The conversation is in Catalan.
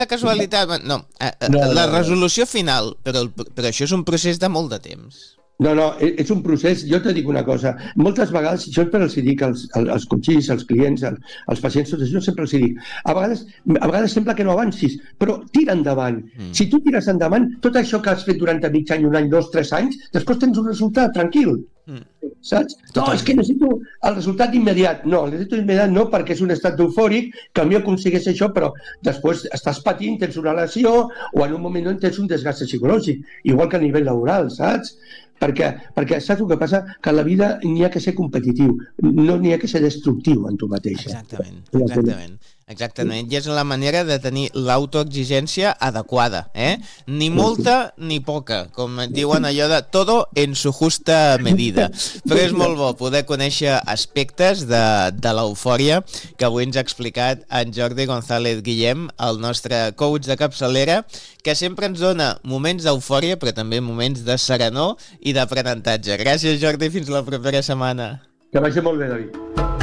casualitat, no, la resolució final, però això és un procés de molt de temps. No, és un procés, jo te dic una cosa, moltes vegades, jo sempre els dic als coaches, als clients, als pacients, tot això, sempre els dic, a vegades sembla que no avancis, però tira endavant. Si tu tires endavant, tot això que has fet durant mig any, 1 any, 2, 3 anys, després tens un resultat tranquil. Saps? No, és que necessito el resultat immediat. No, el resultat immediat no, perquè és un estat eufòric, que potser aconsegueix això, però després estàs patint, tens una lesió, o en un moment tens un desgast psicològic, igual que a nivell laboral, saps? Perquè saps el que passa? Que a la vida n'hi ha que ser competitiu, no n'hi ha que ser destructiu en tu mateix. Exactament, i és la manera de tenir l'autoexigència adequada, ni molta ni poca, com diuen allò de todo en su justa medida. Però és molt bo poder conèixer aspectes de l'eufòria que avui ens ha explicat en Jordi González Guillem, el nostre coach de capçalera, que sempre ens dona moments d'eufòria, però també moments de serenor i d'aprenentatge. Gràcies, Jordi, fins la propera setmana. Que vagi molt bé, David.